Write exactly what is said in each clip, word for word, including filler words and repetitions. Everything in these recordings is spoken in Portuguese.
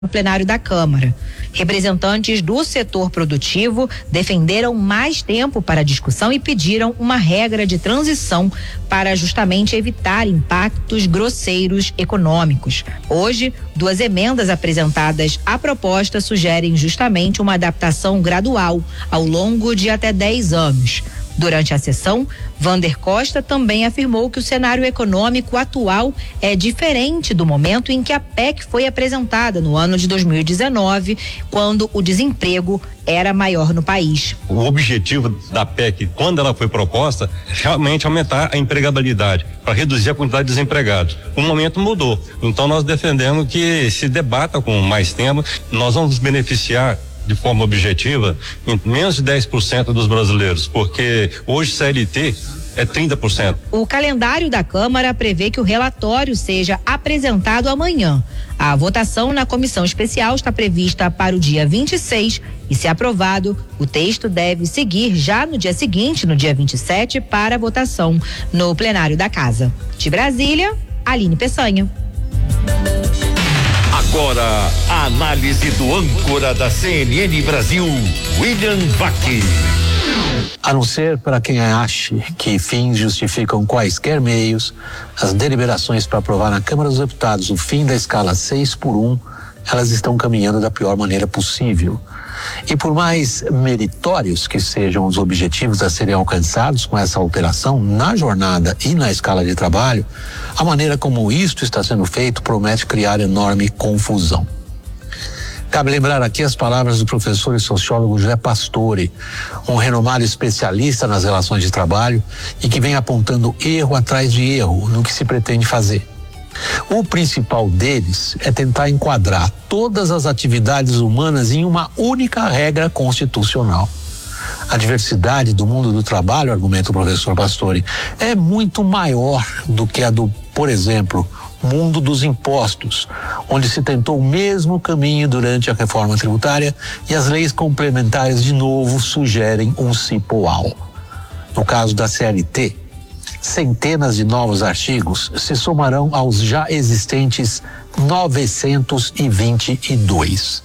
no plenário da Câmara. Representantes do setor produtivo defenderam mais tempo para a discussão e pediram uma regra de transição para justamente evitar impactos grosseiros econômicos. Hoje, duas emendas apresentadas à proposta sugerem justamente uma adaptação gradual ao longo de até dez anos. Durante a sessão, Vander Costa também afirmou que o cenário econômico atual é diferente do momento em que a P E C foi apresentada no ano de dois mil e dezenove, quando o desemprego era maior no país. O objetivo da P E C, quando ela foi proposta, é realmente aumentar a empregabilidade, para reduzir a quantidade de desempregados. O momento mudou, então nós defendemos que se debata com mais tempo. Nós vamos beneficiar de forma objetiva em menos de dez por cento dos brasileiros, porque hoje C L T é trinta por cento. O calendário da Câmara prevê que o relatório seja apresentado amanhã. A votação na comissão especial está prevista para o dia vinte e seis e, se aprovado, o texto deve seguir já no dia seguinte, no dia vinte e sete, para a votação no plenário da Casa. De Brasília, Aline Peçanha. Agora, a análise do âncora da C N N Brasil, William Vac. A não ser para quem ache que fins justificam quaisquer meios, as deliberações para aprovar na Câmara dos Deputados o fim da escala seis por um, elas estão caminhando da pior maneira possível. E por mais meritórios que sejam os objetivos a serem alcançados com essa alteração na jornada e na escala de trabalho, a maneira como isto está sendo feito promete criar enorme confusão. Cabe lembrar aqui as palavras do professor e sociólogo José Pastore, um renomado especialista nas relações de trabalho e que vem apontando erro atrás de erro no que se pretende fazer. O principal deles é tentar enquadrar todas as atividades humanas em uma única regra constitucional. A diversidade do mundo do trabalho, argumenta o professor Pastore, é muito maior do que a do, por exemplo, mundo dos impostos, onde se tentou o mesmo caminho durante a reforma tributária e as leis complementares de novo sugerem um cipoal. No caso da C L T, centenas de novos artigos se somarão aos já existentes novecentos e vinte e dois.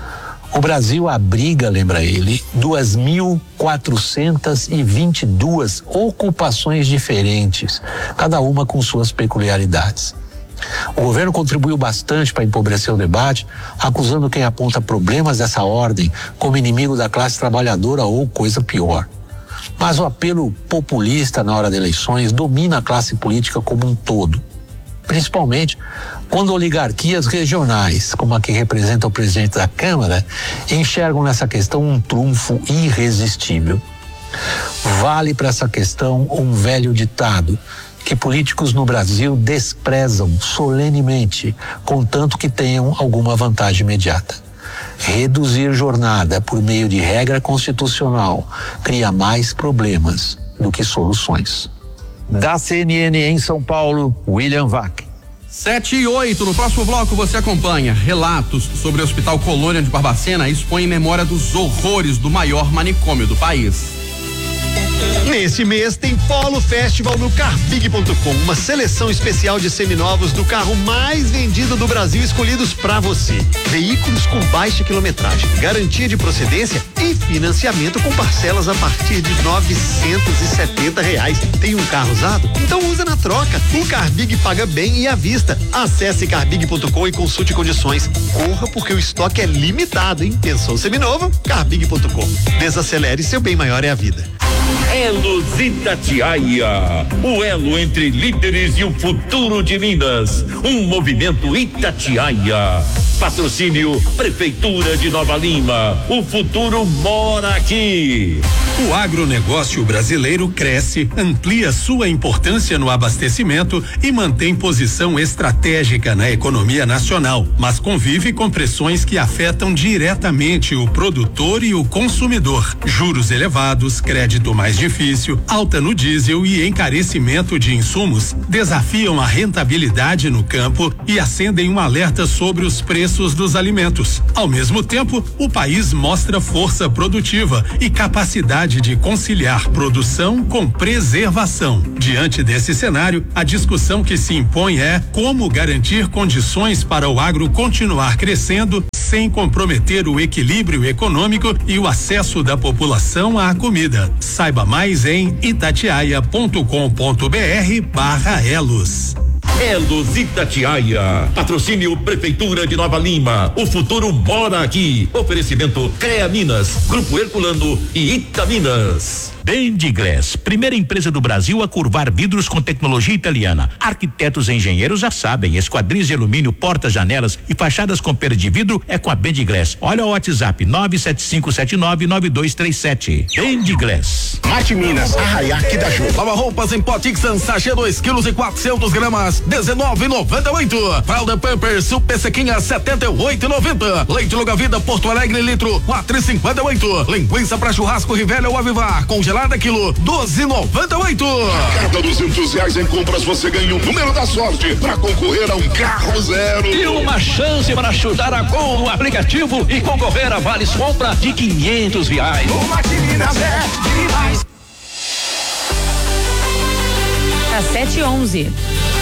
O Brasil abriga, lembra ele, duas mil quatrocentas e vinte e duas ocupações diferentes, cada uma com suas peculiaridades. O governo contribuiu bastante para empobrecer o debate, acusando quem aponta problemas dessa ordem como inimigo da classe trabalhadora ou coisa pior. Mas o apelo populista na hora de eleições domina a classe política como um todo, principalmente quando oligarquias regionais, como a que representa o presidente da Câmara, enxergam nessa questão um trunfo irresistível. Vale para essa questão um velho ditado que políticos no Brasil desprezam solenemente, contanto que tenham alguma vantagem imediata. Reduzir jornada por meio de regra constitucional cria mais problemas do que soluções. Da C N N em São Paulo, William Vac. sete e oito, no próximo bloco você acompanha relatos sobre o Hospital Colônia de Barbacena expõe memória dos horrores do maior manicômio do país. Nesse mês tem Polo Festival no Carbig ponto com, uma seleção especial de seminovos do carro mais vendido do Brasil escolhidos para você. Veículos com baixa quilometragem, garantia de procedência e financiamento com parcelas a partir de novecentos e setenta reais. Tem um carro usado? Então usa na troca. O Carbig paga bem e à vista. Acesse carbig ponto com e consulte condições. Corra porque o estoque é limitado, hein? Pensou seminovo? carbig ponto com. Desacelere, seu bem maior é a vida. Elos Itatiaia, o elo entre líderes e o futuro de Minas. Um movimento Itatiaia. Patrocínio Prefeitura de Nova Lima. O futuro mora aqui. O agronegócio brasileiro cresce, amplia sua importância no abastecimento e mantém posição estratégica na economia nacional, mas convive com pressões que afetam diretamente o produtor e o consumidor. Juros elevados, crédito mais difícil, alta no diesel e encarecimento de insumos desafiam a rentabilidade no campo e acendem um alerta sobre os preços preços dos alimentos. Ao mesmo tempo, o país mostra força produtiva e capacidade de conciliar produção com preservação. Diante desse cenário, a discussão que se impõe é como garantir condições para o agro continuar crescendo sem comprometer o equilíbrio econômico e o acesso da população à comida. Saiba mais em itatiaia ponto com ponto br barra Elos. Elos Itatiaia. Patrocínio Prefeitura de Nova Lima. O futuro mora aqui. Oferecimento CREA Minas, Grupo Herculano e Itaminas. Bendiglass, primeira empresa do Brasil a curvar vidros com tecnologia italiana. Arquitetos e engenheiros já sabem, esquadrias de alumínio, portas, janelas e fachadas com pera de vidro é com a Bendiglass. Olha o WhatsApp nove sete cinco sete nove nove dois três sete. Bendiglass. Mate Minas, Arraiaque da Ju. Lava roupas em pote Tixan, sachê dois quilos e quatrocentos gramas, dezenove e noventa e oito. Fralda Pampers Super Sequinha setenta e oito e noventa. Leite Longa Vida Porto Alegre litro quatro e cinquenta e oito. Linguiça para churrasco Rivelli ou Avivar congelada quilo doze e noventa e oito. A cada duzentos reais em compras você ganha o número da sorte para concorrer a um carro zero e uma chance para chutar a gol no aplicativo e concorrer a vales compra de quinhentos reais. O Mate Minas é demais. Às sete e onze.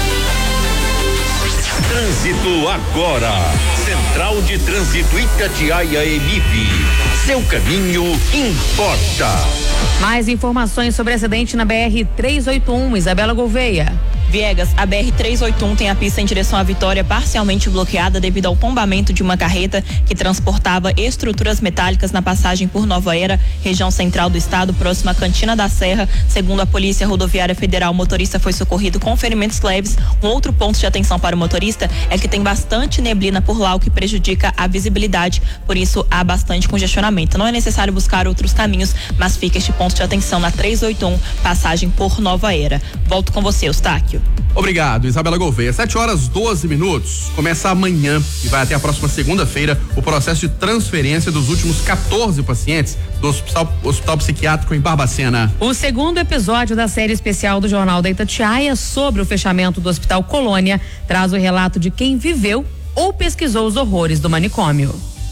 Trânsito agora. Central de Trânsito Itatiaia E M I P. Seu caminho importa. Mais informações sobre acidente na B R trezentos e oitenta e um, Isabela Gouveia. Viegas, a B R trezentos e oitenta e um tem a pista em direção à Vitória parcialmente bloqueada devido ao tombamento de uma carreta que transportava estruturas metálicas na passagem por Nova Era, região central do estado, próxima à Cantina da Serra. Segundo a Polícia Rodoviária Federal, o motorista foi socorrido com ferimentos leves. Um outro ponto de atenção para o motorista é que tem bastante neblina por lá, o que prejudica a visibilidade, por isso há bastante congestionamento. Não é necessário buscar outros caminhos, mas fica este ponto de atenção na trezentos e oitenta e um, passagem por Nova Era. Volto com você, Eustáquio. Obrigado, Isabela Gouveia. sete horas doze minutos. Começa amanhã e vai até a próxima segunda-feira o processo de transferência dos últimos quatorze pacientes do Hospital, Hospital Psiquiátrico em Barbacena. O segundo episódio da série especial do Jornal da Itatiaia sobre o fechamento do Hospital Colônia traz o relato de quem viveu ou pesquisou os horrores do manicômio.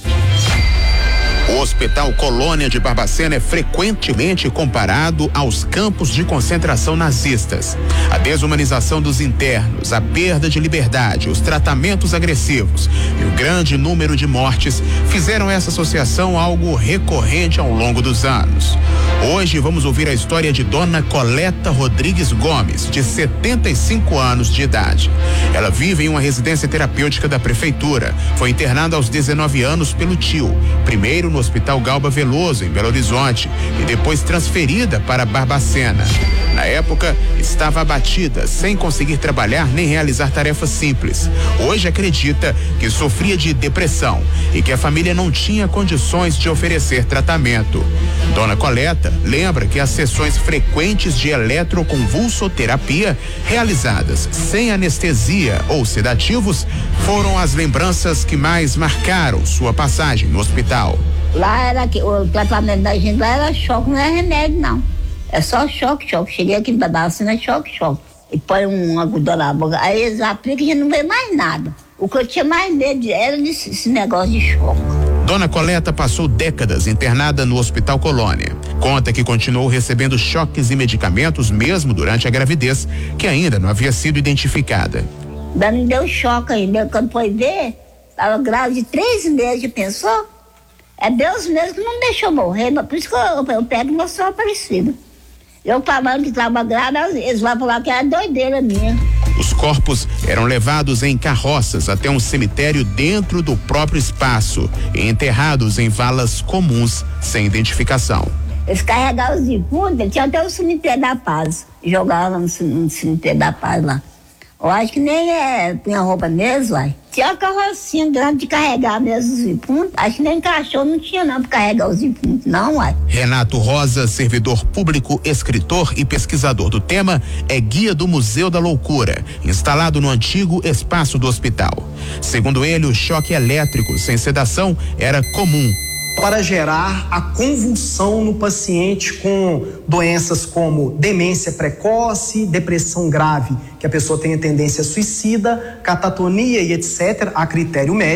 O Hospital Colônia de Barbacena é frequentemente comparado aos campos de concentração nazistas. A desumanização dos internos, a perda de liberdade, os tratamentos agressivos e o grande número de mortes fizeram essa associação algo recorrente ao longo dos anos. Hoje vamos ouvir a história de Dona Coleta Rodrigues Gomes, de setenta e cinco anos de idade. Ela vive em uma residência terapêutica da prefeitura. Foi internada aos dezenove anos pelo tio, primeiro no Hospital Galba Veloso, em Belo Horizonte, e depois transferida para Barbacena. Na época, estava abatida, sem conseguir trabalhar nem realizar tarefas simples. Hoje acredita que sofria de depressão e que a família não tinha condições de oferecer tratamento. Dona Coleta lembra que as sessões frequentes de eletroconvulsoterapia, realizadas sem anestesia ou sedativos, foram as lembranças que mais marcaram sua passagem no hospital. Lá era que o tratamento da gente lá era choque, não é remédio não. É só choque, choque. Cheguei aqui da vacina, é choque, choque. E põe um algodão na boca. Aí eles aplicam e a gente não vê mais nada. O que eu tinha mais medo era desse, esse negócio de choque. Dona Coleta passou décadas internada no Hospital Colônia. Conta que continuou recebendo choques e medicamentos mesmo durante a gravidez, que ainda não havia sido identificada. Ainda não deu choque ainda. Quando foi ver, estava grávida de três meses, já pensou? É Deus mesmo que não deixou morrer, mas por isso que eu, eu pego uma só Aparecida. Eu falando que estava grávida, eles vão falar que era doideira minha. Os corpos eram levados em carroças até um cemitério dentro do próprio espaço e enterrados em valas comuns sem identificação. Eles carregavam os defuntos, tinha até o cemitério da Paz, jogavam no, no cemitério da Paz lá. Eu acho que nem é, punha roupa mesmo, vai. Tinha uma carrocinha grande de carregar mesmo os defuntos. Acho que nem cachorro não tinha não para carregar os defuntos, não, uai. Renato Rosa, servidor público, escritor e pesquisador do tema, é guia do Museu da Loucura, instalado no antigo espaço do hospital. Segundo ele, o choque elétrico sem sedação era comum. Para gerar a convulsão no paciente com doenças como demência precoce, depressão grave, que a pessoa tenha tendência suicida, catatonia e etcétera, a critério médico.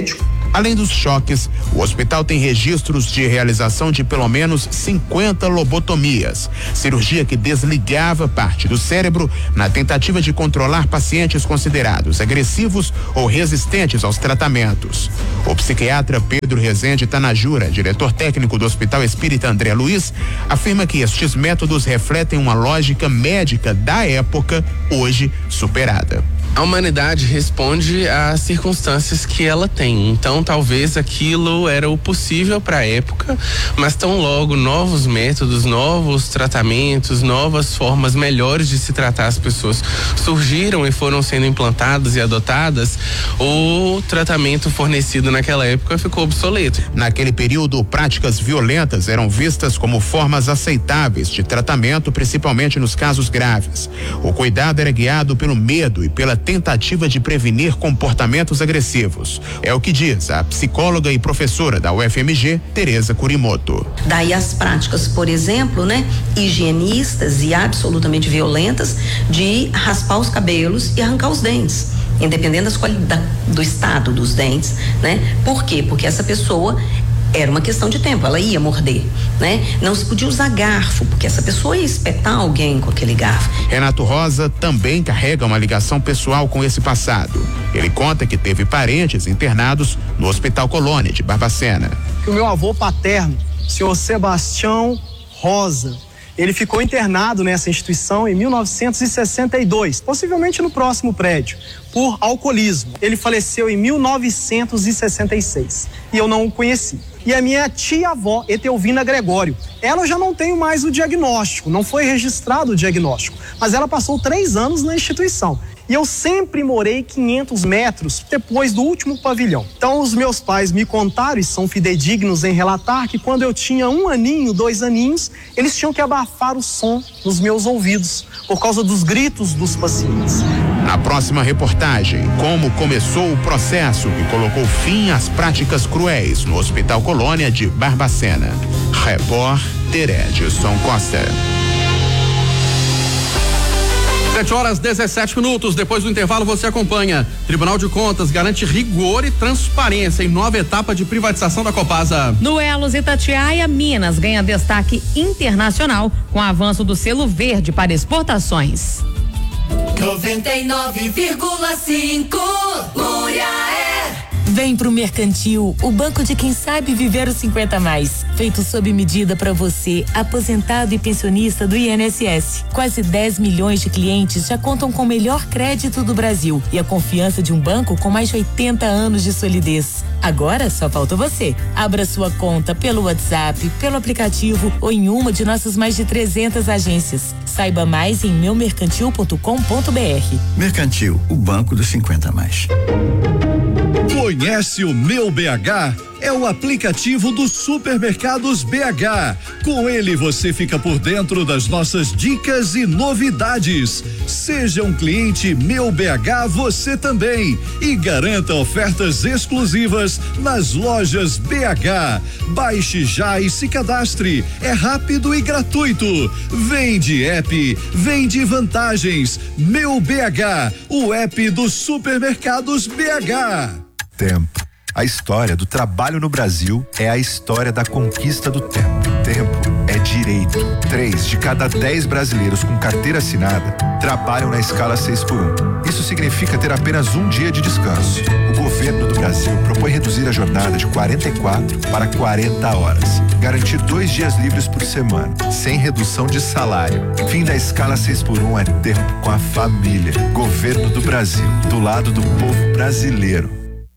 Além dos choques, o hospital tem registros de realização de pelo menos cinquenta lobotomias, cirurgia que desligava parte do cérebro na tentativa de controlar pacientes considerados agressivos ou resistentes aos tratamentos. O psiquiatra Pedro Rezende Tanajura, diretor técnico do Hospital Espírita André Luiz, afirma que estes métodos refletem uma lógica médica da época, hoje superada. A humanidade responde às circunstâncias que ela tem. Então, talvez aquilo era o possível para a época, mas tão logo novos métodos, novos tratamentos, novas formas melhores de se tratar as pessoas surgiram e foram sendo implantadas e adotadas, o tratamento fornecido naquela época ficou obsoleto. Naquele período, práticas violentas eram vistas como formas aceitáveis de tratamento, principalmente nos casos graves. O cuidado era guiado pelo medo e pela tentativa de prevenir comportamentos agressivos. É o que diz a psicóloga e professora da U F M G, Tereza Kurimoto. Daí as práticas, por exemplo, né, higienistas e absolutamente violentas de raspar os cabelos e arrancar os dentes, independente das qualidades do estado dos dentes, né? Por quê? Porque essa pessoa era uma questão de tempo, ela ia morder, né? Não se podia usar garfo, porque essa pessoa ia espetar alguém com aquele garfo. Renato Rosa também carrega uma ligação pessoal com esse passado. Ele conta que teve parentes internados no Hospital Colônia de Barbacena. O meu avô paterno, o senhor Sebastião Rosa, ele ficou internado nessa instituição em mil novecentos e sessenta e dois, possivelmente no próximo prédio, por alcoolismo. Ele faleceu em mil novecentos e sessenta e seis e eu não o conheci. E a minha tia-avó, Etelvina Gregório, ela eu já não tenho mais o diagnóstico, não foi registrado o diagnóstico, mas ela passou três anos na instituição. E eu sempre morei quinhentos metros depois do último pavilhão. Então os meus pais me contaram, e são fidedignos em relatar, que quando eu tinha um aninho, dois aninhos, eles tinham que abafar o som nos meus ouvidos, por causa dos gritos dos pacientes. Na próxima reportagem, como começou o processo que colocou fim às práticas cruéis no Hospital Colônia de Barbacena. Repórter Edson Costa. sete horas dezessete minutos. Depois do intervalo, você acompanha. Tribunal de Contas garante rigor e transparência em nova etapa de privatização da Copasa. No Elos Itatiaia, Minas ganha destaque internacional com o avanço do selo verde para exportações. noventa e nove vírgula cinco Muriaé. Vem pro Mercantil, o banco de quem sabe viver os cinquenta mais. Feito sob medida para você, aposentado e pensionista do I N S S. Quase dez milhões de clientes já contam com o melhor crédito do Brasil e a confiança de um banco com mais de oitenta anos de solidez. Agora só falta você. Abra sua conta pelo WhatsApp, pelo aplicativo ou em uma de nossas mais de trezentas agências. Saiba mais em meu mercantil ponto com ponto br. Mercantil, o banco dos cinquenta mais. Conhece o Meu B H? É o aplicativo dos supermercados B H. Com ele você fica por dentro das nossas dicas e novidades. Seja um cliente Meu B H você também e garanta ofertas exclusivas nas lojas B H. Baixe já e se cadastre. É rápido e gratuito. Vende app, vende vantagens. Meu B H, o app dos supermercados B H. Tempo. A história do trabalho no Brasil é a história da conquista do tempo. Tempo é direito. Três de cada dez brasileiros com carteira assinada trabalham na escala seis por um. Isso significa ter apenas um dia de descanso. O governo do Brasil propõe reduzir a jornada de quarenta e quatro para quarenta horas. Garantir dois dias livres por semana, sem redução de salário. Fim da escala seis por um é tempo com a família. Governo do Brasil, do lado do povo brasileiro.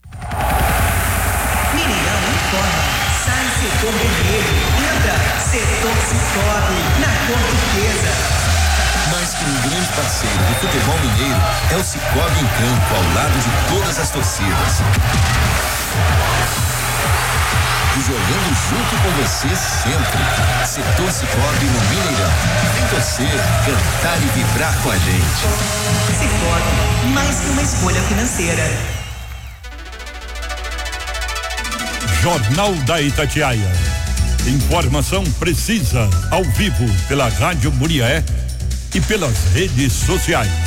Sai setor vermelho, entra setor Cicobi, na cor turquesa. Mais que um grande parceiro do futebol mineiro, é o Cicobi em campo, ao lado de todas as torcidas. E jogando junto com você sempre. Setor Cicobi no Mineirão. Vem torcer, cantar e vibrar com a gente. Cicobi, mais que uma escolha financeira. Jornal da Itatiaia. Informação precisa, ao vivo, pela Rádio Muriaé e pelas redes sociais.